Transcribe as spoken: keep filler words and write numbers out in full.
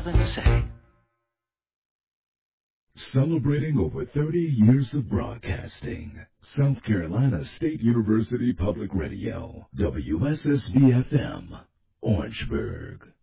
something to say. Celebrating over thirty years of broadcasting. South Carolina State University Public Radio, W S S B F M, Orangeburg.